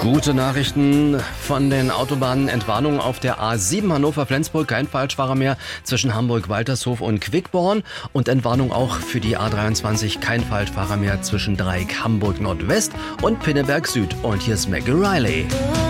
Gute Nachrichten von den Autobahnen. Entwarnung auf der A7 Hannover-Flensburg. Kein Falschfahrer mehr zwischen Hamburg-Waltershof und Quickborn. Und Entwarnung auch für die A23. Kein Falschfahrer mehr zwischen Dreieck Hamburg-Nordwest und Pinneberg-Süd. Und hier ist Maggie Riley.